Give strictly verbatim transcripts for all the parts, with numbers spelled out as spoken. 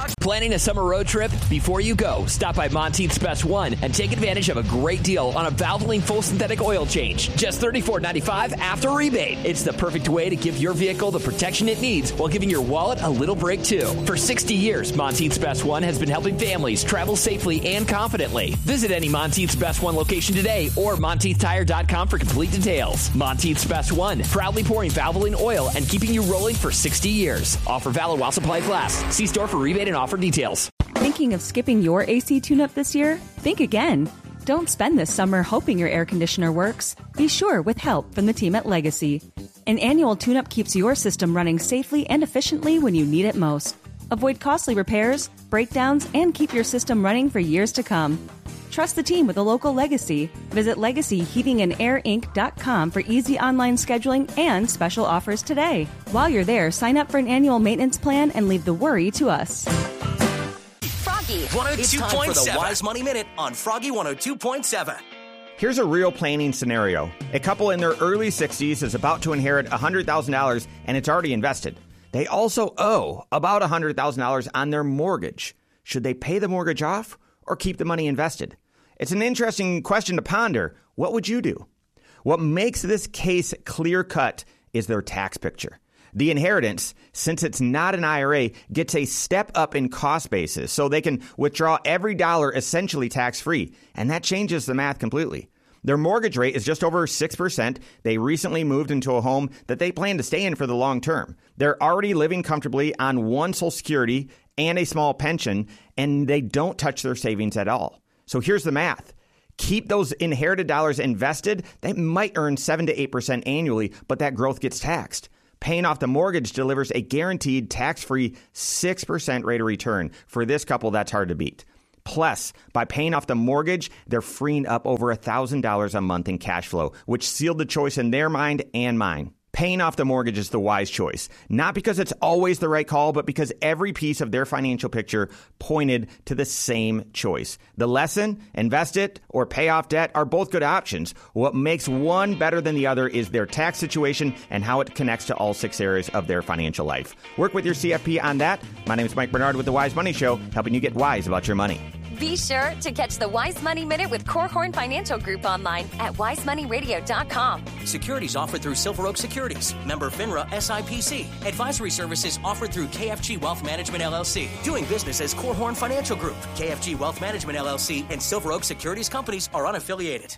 Planning a summer road trip? Before you go, stop by Monteith's Best One and take advantage of a great deal on a Valvoline full synthetic oil change. Just thirty-four ninety-five after rebate. It's the perfect way to give your vehicle the protection it needs while giving your wallet a little break too. For sixty years, Monteith's Best One has been helping families travel safely and confidently. Visit any Monteith's Best One location today or Monteith Tire dot com for complete details. Monteith's Best One, proudly pouring Valvoline oil and keeping you rolling for sixty years. Offer valid while supplies last. See store for rebate and offer details. Thinking of skipping your A C tune-up this year? Think again. Don't spend this summer hoping your air conditioner works. Be sure with help from the team at Legacy. An annual tune-up keeps your system running safely and efficiently when you need it most. Avoid costly repairs, breakdowns, and keep your system running for years to come. Trust the team with a local Legacy. Visit legacy heating and air inc dot com for easy online scheduling and special offers today. While you're there, sign up for an annual maintenance plan and leave the worry to us. Froggy one oh two point seven. It's time for the Wise Money Minute on Froggy one oh two point seven. Here's a real planning scenario. A couple in their early sixties is about to inherit one hundred thousand dollars and it's already invested. They also owe about one hundred thousand dollars on their mortgage. Should they pay the mortgage off or keep the money invested? It's an interesting question to ponder. What would you do? What makes this case clear-cut is their tax picture. The inheritance, since it's not an I R A, gets a step up in cost basis, so they can withdraw every dollar essentially tax-free, and that changes the math completely. Their mortgage rate is just over six percent. They recently moved into a home that they plan to stay in for the long term. They're already living comfortably on one Social Security and a small pension, and they don't touch their savings at all. So here's the math. Keep those inherited dollars invested. They might earn seven to eight percent annually, but that growth gets taxed. Paying off the mortgage delivers a guaranteed tax-free six percent rate of return. For this couple, that's hard to beat. Plus, by paying off the mortgage, they're freeing up over one thousand dollars a month in cash flow, which sealed the choice in their mind and mine. Paying off the mortgage is the wise choice, not because it's always the right call, but because every piece of their financial picture pointed to the same choice. The lesson, invest it or pay off debt, are both good options. What makes one better than the other is their tax situation and how it connects to all six areas of their financial life. Work with your C F P on that. My name is Mike Bernard with The Wise Money Show, helping you get wise about your money. Be sure to catch the Wise Money Minute with Korhorn Financial Group online at wise money radio dot com. Securities offered through Silver Oak Securities. Member FINRA S I P C. Advisory services offered through K F G Wealth Management L L C. Doing business as Korhorn Financial Group. K F G Wealth Management L L C and Silver Oak Securities Companies are unaffiliated.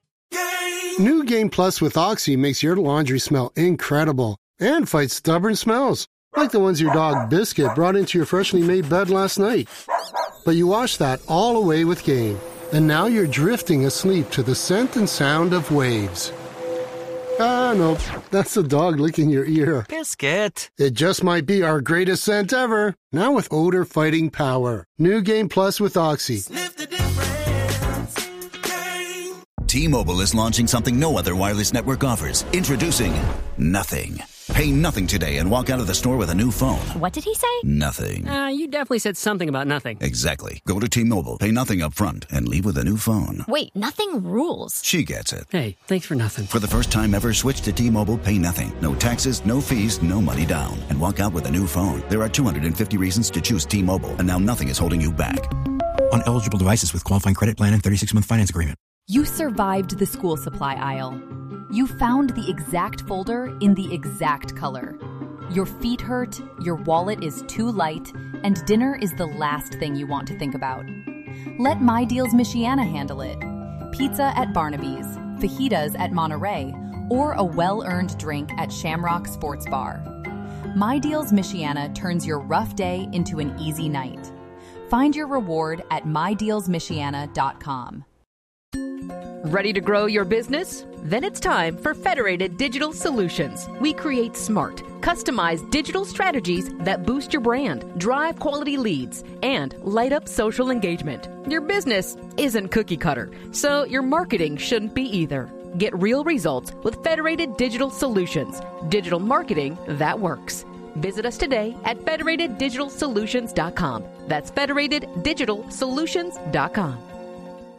New Game Plus with Oxy makes your laundry smell incredible and fights stubborn smells, like the ones your dog Biscuit brought into your freshly made bed last night. But you washed that all away with Game, and now you're drifting asleep to the scent and sound of waves. Ah, no, that's the dog licking your ear. Biscuit. It just might be our greatest scent ever, now with odor-fighting power. New Game Plus with Oxy. Sniff the difference. Game. T-Mobile is launching something no other wireless network offers. Introducing Nothing. Pay nothing today and walk out of the store with a new phone. What did he say? Nothing. Uh, you definitely said something about nothing. Exactly. Go to T-Mobile, pay nothing up front, and leave with a new phone. Wait, nothing rules. She gets it. Hey, thanks for nothing. For the first time ever, switch to T-Mobile, pay nothing. No taxes, no fees, no money down. And walk out with a new phone. There are two hundred fifty reasons to choose T-Mobile, and now nothing is holding you back. On eligible devices with qualifying credit plan and thirty-six month finance agreement. You survived the school supply aisle. You found the exact folder in the exact color. Your feet hurt, your wallet is too light, and dinner is the last thing you want to think about. Let My Deals Michiana handle it. Pizza at Barnaby's, fajitas at Monterey, or a well-earned drink at Shamrock Sports Bar. My Deals Michiana turns your rough day into an easy night. Find your reward at my deals michiana dot com. Ready to grow your business? Then it's time for Federated Digital Solutions. We create smart, customized digital strategies that boost your brand, drive quality leads, and light up social engagement. Your business isn't cookie cutter, so your marketing shouldn't be either. Get real results with Federated Digital Solutions. Digital marketing that works. Visit us today at federated digital solutions dot com. That's federated digital solutions dot com.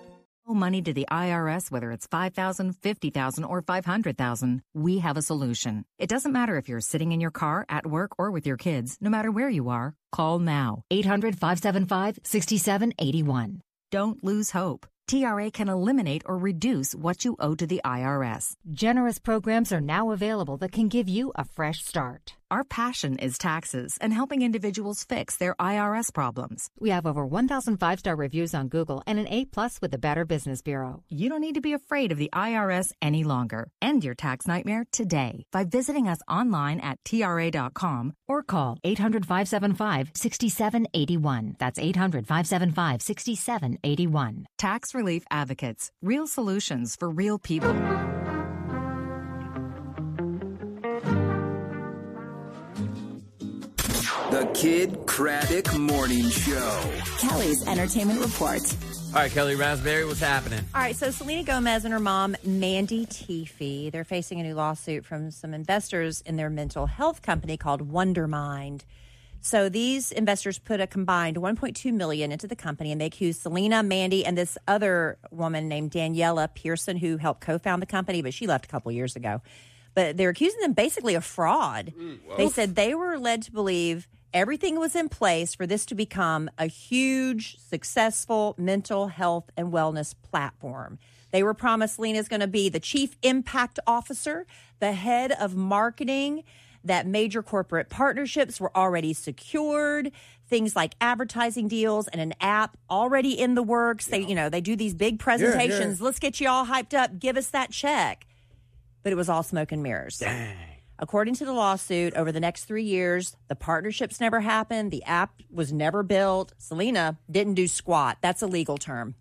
money to the I R S, whether it's five thousand dollars, fifty thousand dollars, or five hundred thousand dollars, we have a solution. It doesn't matter if you're sitting in your car, at work, or with your kids. No matter where you are, call now. eight hundred, five seven five, six seven eight one. Don't lose hope. T R A can eliminate or reduce what you owe to the I R S. Generous programs are now available that can give you a fresh start. Our passion is taxes and helping individuals fix their I R S problems. We have over one thousand five-star reviews on Google and an A plus with the Better Business Bureau. You don't need to be afraid of the I R S any longer. End your tax nightmare today by visiting us online at T R A dot com or call eight hundred, five seven five, six seven eight one. That's eight hundred, five seven five, six seven eight one. Tax Relief Advocates. Real solutions for real people. The Kid Craddock Morning Show. Kelly's Entertainment Report. All right, Kelly Raspberry, what's happening? All right, so Selena Gomez and her mom, Mandy Teefee, they're facing a new lawsuit from some investors in their mental health company called Wondermind. So these investors put a combined one point two million dollars into the company, and they accuse Selena, Mandy, and this other woman named Daniela Pearson, who helped co-found the company, but she left a couple years ago. But they're accusing them basically of fraud. Mm, they said they were led to believe everything was in place for this to become a huge, successful mental health and wellness platform. They were promised Selena's going to be the chief impact officer, the head of marketing, that major corporate partnerships were already secured, things like advertising deals and an app already in the works. They, you know, they do these big presentations. Yeah, yeah. Let's get you all hyped up. Give us that check. But it was all smoke and mirrors. Dang. According to the lawsuit, over the next three years, the partnerships never happened. The app was never built. Selena didn't do squat. That's a legal term.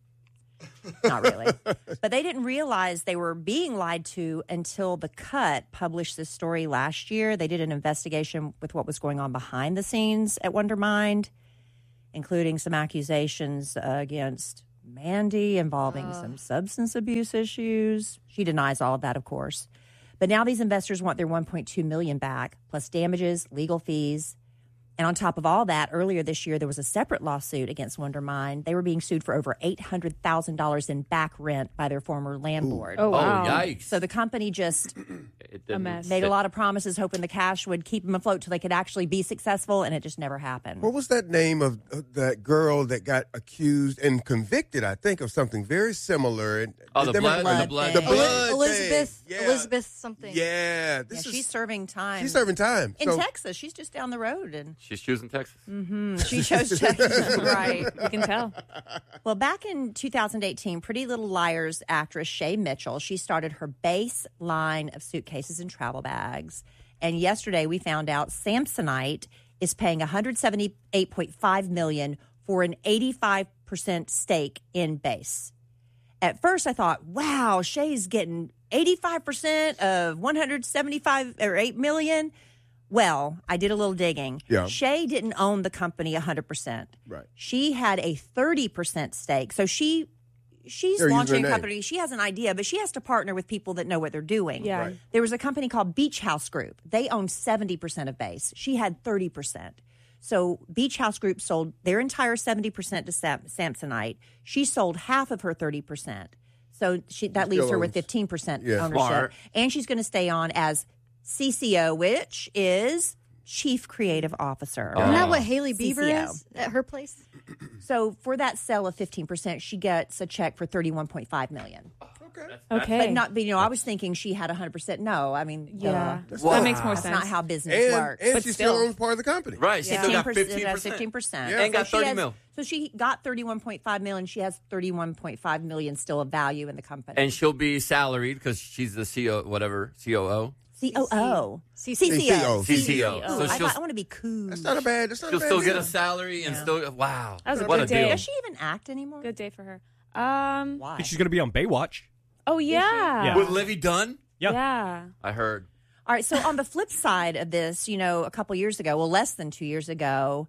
Not really. But they didn't realize they were being lied to until The Cut published this story last year. They did an investigation with what was going on behind the scenes at Wondermind, including some accusations uh, against Mandy involving uh. some substance abuse issues. She denies all of that, of course. But now these investors want their one point two million dollars back, plus damages, legal fees. And on top of all that, earlier this year, there was a separate lawsuit against Wondermind. They were being sued for over eight hundred thousand dollars in back rent by their former landlord. Ooh. Oh, wow. Oh, yikes. So the company just a mess. made a lot of promises, hoping the cash would keep them afloat till they could actually be successful, and it just never happened. What was that name of uh, that girl that got accused and convicted, I think, of something very similar? Oh, the blood, blood the blood. The blood Elizabeth, thing. Yeah. Elizabeth something. Yeah. This yeah, is, she's serving time. She's serving time. In so, Texas. She's just down the road. and She's choosing Texas. Mm-hmm. She chose Texas. Right. You can tell. Well, back in two thousand eighteen, Pretty Little Liars actress Shay Mitchell, she started her base line of suitcases and travel bags. And yesterday we found out Samsonite is paying one hundred seventy-eight point five million dollars for an eighty-five percent stake in Base. At first I thought, wow, Shay's getting eighty-five percent of one hundred seventy-five or eight million dollars. Well, I did a little digging. Yeah. Shay didn't own the company one hundred percent. Right. She had a thirty percent stake. So she she's They're launching a using her company. She has an idea, but she has to partner with people that know what they're doing. Yeah. Right. There was a company called Beach House Group. They owned seventy percent of Base. She had thirty percent. So Beach House Group sold their entire seventy percent to Sam- Samsonite. She sold half of her thirty percent. So she, that She leaves still her with owns- fifteen percent Yeah. ownership. Smart. And she's going to stay on as C C O, which is Chief Creative Officer. Isn't that what Haley C C O. Bieber is at her place? So for that sell of fifteen percent, she gets a check for thirty-one point five million dollars. Okay. Okay. But not, but, you know, I was thinking she had one hundred percent. No, I mean, Yeah. uh, That makes more that's sense. not how business And, works. and But she still. still owns part of the company. Right. She Yeah. still got fifteen fifteen percent. fifteen percent. Yeah. And got So she thirty has- mil. So she got thirty-one point five million. She has thirty-one point five million still of value in the company. And she'll be salaried because she's the C O, whatever, C O O. C O O. C C C O. C C O. Ooh, So I, she'll- I want to be cool. That's not a bad. That's not She'll a bad still get deal. a salary and Yeah. still, wow. That was a what good a day. deal. Does she even act anymore? Good day for her. Um. Why? I think she's going to be on Baywatch. Oh yeah. Yeah. With Livy Dunn? Yeah. Yeah. I heard. All right, so on the flip side of this, you know, a couple years ago, well, less than two years ago,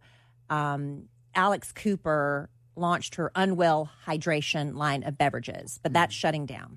um, Alex Cooper launched her Unwell Hydration line of beverages, but that's shutting down.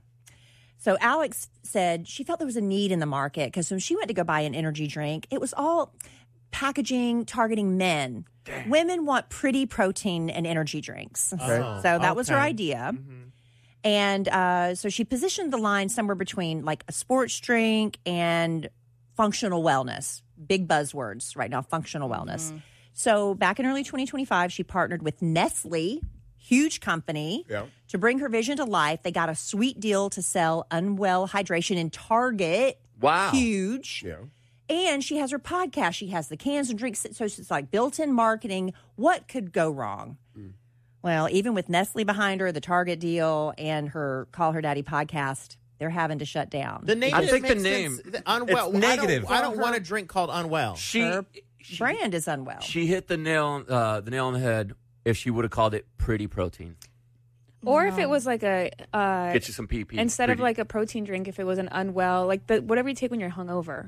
So Alex said she felt there was a need in the market because when she went to go buy an energy drink, it was all packaging targeting men. Women want pretty protein and energy drinks. Okay. So that was her okay. idea. And uh, so she positioned the line somewhere between like a sports drink and functional wellness. Big buzzwords right now, functional wellness. Mm-hmm. So back in early twenty twenty-five, she partnered with Nestle, huge company, Yeah. to bring her vision to life. They got a sweet deal to sell Unwell Hydration in Target. Wow. Huge. Yeah. And she has her podcast. She has the cans and drinks. So it's like built-in marketing. What could go wrong? Mm. Well, even with Nestle behind her, the Target deal, and her Call Her Daddy podcast, they're having to shut down. The name I just think the makes name- sense. The Unwell. it's negative. I don't, I don't Her- want a drink called Unwell. She her brand is Unwell. she hit the nail uh, the nail on the head if she would have called it Pretty Protein. Or if it was like a uh, Get you some P P. instead of Pretty- like a protein drink, if it was an Unwell, like the whatever you take when you're hungover.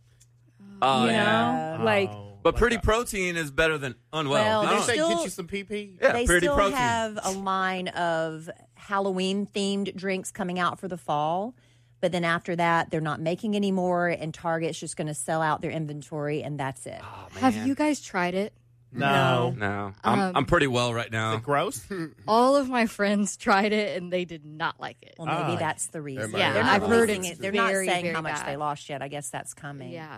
Oh, you yeah. know, like But Pretty Protein is better than Unwell. Well, I they don't- Say, still- get you some P P. Yeah, they Pretty still Protein. have a line of Halloween-themed drinks coming out for the fall. But then after that, they're not making any more, and Target's just going to sell out their inventory, and that's it. Oh, Have man. you guys tried it? No. No, I'm Um, I'm pretty well right Is now. it gross? All of my friends tried it and they did not like it. Well, maybe Ah. that's the reason. might Yeah, they're be. not I've heard releasing it's it. They're not very, saying very how much bad. they lost yet. I guess that's coming. Yeah.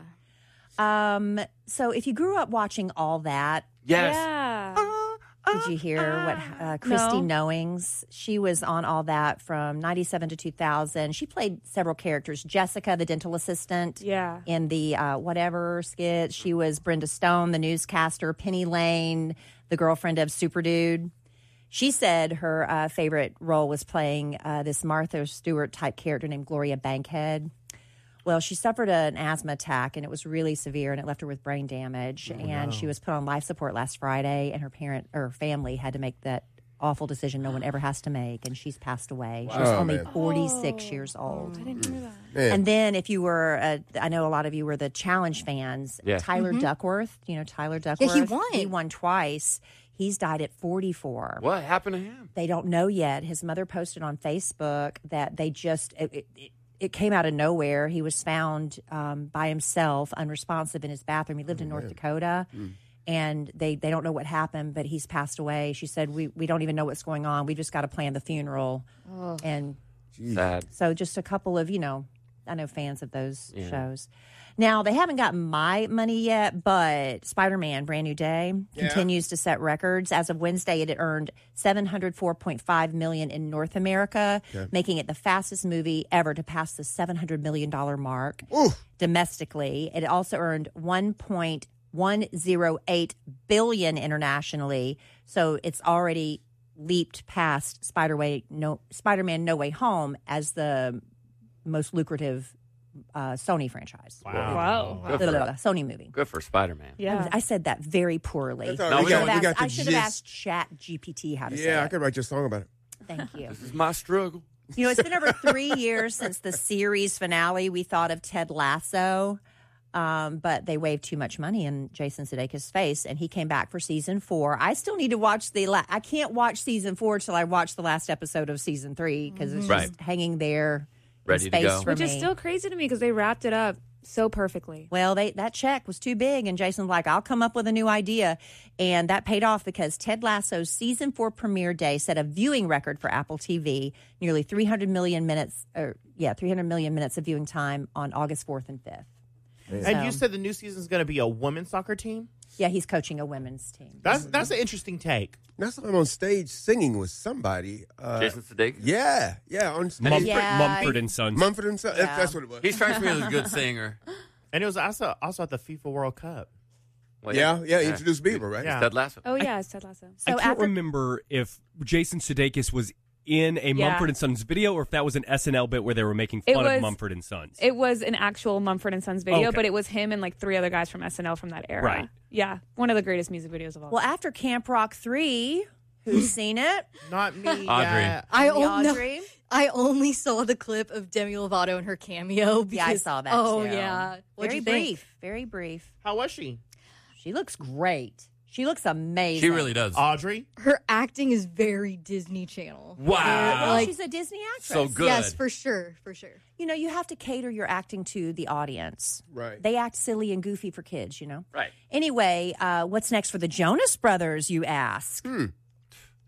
Um. So if you grew up watching all that, Yes. yeah. did you hear what uh, Christy No. Knowings? She was on all that from ninety-seven to two thousand. She played several characters. Jessica, the dental assistant. Yeah. In the uh, whatever skit. She was Brenda Stone, the newscaster. Penny Lane, the girlfriend of Super Dude. She said her uh, favorite role was playing uh, this Martha Stewart type character named Gloria Bankhead. Well, she suffered an asthma attack, and it was really severe, and it left her with brain damage. Oh, and no. she was put on life support last Friday, and her parent or family had to make that awful decision no one ever has to make, and she's passed away. She was Wow, only man. forty-six years old. I didn't hear that. Man. And then, if you were, uh, I know a lot of you were the Challenge fans. Yeah. Tyler Mhm. Duckworth, you know Tyler Duckworth. he won. He won twice. He's died at forty-four. What happened to him? They don't know yet. His mother posted on Facebook that they just it, it, it, it came out of nowhere. He was found um, by himself, unresponsive in his bathroom. He lived in North Dakota. And they, they don't know what happened, but he's passed away. She said, we, we don't even know what's going on. We just got to plan the funeral. Oh. And Sad. so just a couple of, you know, I know fans of those Yeah. shows. Now, they haven't gotten my money yet, but Spider-Man Brand New Day Yeah. continues to set records. As of Wednesday, it had earned seven hundred four point five million dollars in North America, Okay. making it the fastest movie ever to pass the seven hundred million dollars mark Ooh. domestically. It also earned one point one zero eight billion dollars internationally, so it's already leaped past Spider-Way, no, Spider-Man No Way Home as the most lucrative uh, Sony franchise. Wow. Good Blah, for, blah, blah, Sony movie. good for Spider-Man. Yeah. I said that very poorly. That's all No, right. we we got- got, I we got the I should have gist. asked Chat G P T how to say Yeah, I it. could write you a song about it. Thank you. This is my struggle. You know, it's been over three years since the series finale. We thought of Ted Lasso, um, but they waved too much money in Jason Sudeikis' face, and he came back for season four. I still need to watch the. La- I can't watch season four till I watch the last episode of season three because it's Right. just hanging there, in Ready to space go. for Which me. is still crazy to me because they wrapped it up so perfectly. Well, they that check was too big, and Jason's like, "I'll come up with a new idea," and that paid off because Ted Lasso's season four premiere day set a viewing record for Apple T V, nearly three hundred million minutes, or yeah, three hundred million minutes of viewing time on August fourth and fifth. And you said the new season is going to be a women's soccer team? Yeah, he's coaching a women's team. That's that's an interesting take. That's why I'm on stage singing with somebody. Uh, Jason Sudeikis? Yeah, yeah. On stage. Mumford- Yeah, Mumford and Sons. Mumford and Sons. Yeah. That's, that's what it was. He strikes me as a good singer. And it was also, also at the FIFA World Cup. Well, yeah, yeah. Introduced Bieber, right? Yeah. Ted Lasso. Oh, yeah, it's Ted Lasso. So I can't after- remember if Jason Sudeikis was in a Yeah. Mumford and Sons video or if that was an S N L bit where they were making It fun was- of Mumford and Sons. It was an actual Mumford and Sons video, Okay. but it was him and like three other guys from S N L from that era. Right. Yeah. One of the greatest music videos of all Well, time. after Camp Rock three, who's seen it? Not me. Audrey. yeah. I, The only, Audrey? I only saw the clip of Demi Lovato and her cameo. Because, Yeah, I saw that. Oh, too. yeah. What'd very you think? brief. Very brief. How was she? She looks great. She looks amazing. She really does. Audrey? Her acting is very Disney Channel. Wow. Well, Like- she's a Disney actress. So good. Yes, for sure, for sure. You know, you have to cater your acting to the audience. Right. They act silly and goofy for kids, you know? Right. Anyway, uh, what's next for the Jonas Brothers, you ask? Hmm.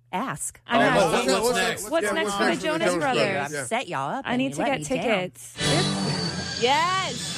ask. I know. Oh, what's, what's next? What's Yeah, next what's for the next for the Jonas Jonas Brothers? Brothers? I've set y'all up. I and need you to let get me down. tickets. Yes.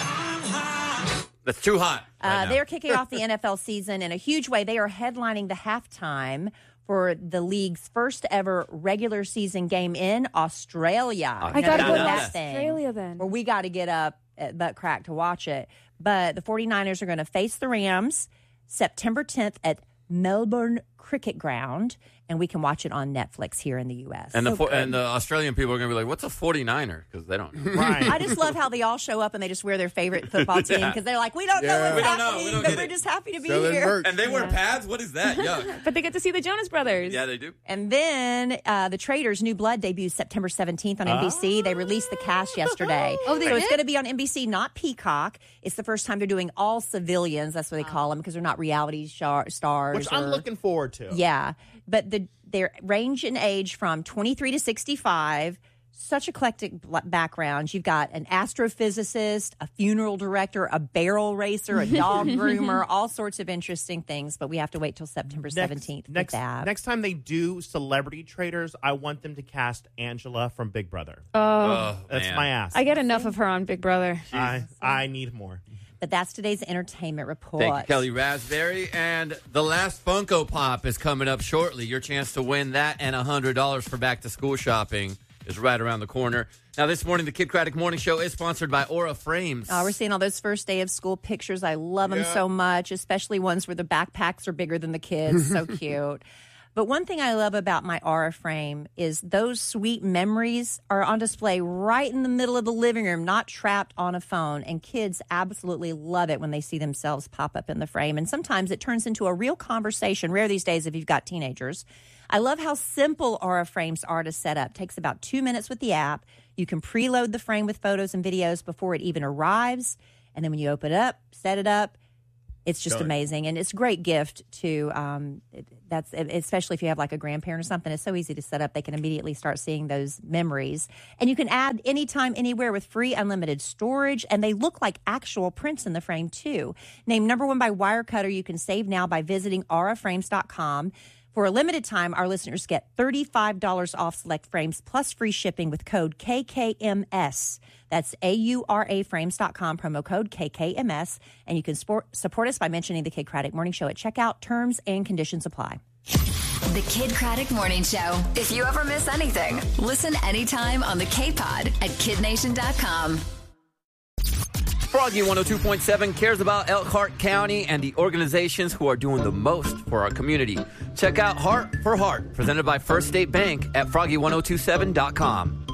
That's too hot. Uh, right now. they're kicking off the N F L season in a huge way. They are headlining the halftime for the league's first ever regular season game in Australia. I Now, gotta do go to that thing, Australia then. where we got to get up at butt crack to watch it. But the 49ers are going to face the Rams September tenth at Melbourne Cricket Ground, and we can watch it on Netflix here in the U S. And the So fo- good. and the Australian people are going to be like, what's a forty-niner? Because they don't know. Right. I just love how they all show up and they just wear their favorite football team because they're like, we don't know Yeah. what's We don't know. happening, We don't but get we're it. just happy to be Selling here. merch. And they wear pads? What is that? Yuck. But they get to see the Jonas Brothers. Yeah, they do. And then uh, The Traitors, New Blood debuts September seventeenth on N B C. They released the cast yesterday. Oh, they so it's did? going to be on N B C, not Peacock. It's the first time they're doing all civilians. That's what they call them because they're not reality shar- stars. Which I'm or- looking forward to. Yeah. But the their range in age from twenty-three to sixty-five. Such eclectic bl- backgrounds. You've got an astrophysicist, a funeral director, a barrel racer, a dog groomer, all sorts of interesting things. But we have to wait till September seventeenth Next, for that. next time they do Celebrity Traders, I want them to cast Angela from Big Brother. Oh, Oh, That's man. my ass. I get enough of her on Big Brother. I, I need more. But that's today's entertainment report. Thank you, Kelly Raspberry. And the last Funko Pop is coming up shortly. Your chance to win that and one hundred dollars for back-to-school shopping is right around the corner. Now, this morning, the Kid Craddock Morning Show is sponsored by Aura Frames. Oh, we're seeing all those first day of school pictures. I love them Yeah. so much, especially ones where the backpacks are bigger than the kids. So cute. But one thing I love about my Aura frame is those sweet memories are on display right in the middle of the living room, not trapped on a phone. And kids absolutely love it when they see themselves pop up in the frame. And sometimes it turns into a real conversation. Rare these days if you've got teenagers. I love how simple Aura frames are to set up. Takes about two minutes with the app. You can preload the frame with photos and videos before it even arrives. And then when you open it up, set it up, it's just Done. amazing. And it's a great gift to, um, it- that's especially if you have like a grandparent or something. It's so easy to set up. They can immediately start seeing those memories. And you can add anytime, anywhere with free unlimited storage. And they look like actual prints in the frame too. Named number one by Wirecutter, you can save now by visiting aura frames dot com. For a limited time, our listeners get thirty-five dollars off select frames plus free shipping with code K K M S. That's A U R A frames dot com, promo code K K M S. And you can sport, support us by mentioning the Kid Craddock Morning Show at checkout. Terms and conditions apply. The Kid Craddock Morning Show. If you ever miss anything, listen anytime on the K-Pod at kid nation dot com. Froggy one oh two point seven cares about Elkhart County and the organizations who are doing the most for our community. Check out Heart for Heart, presented by First State Bank at froggy ten twenty-seven dot com.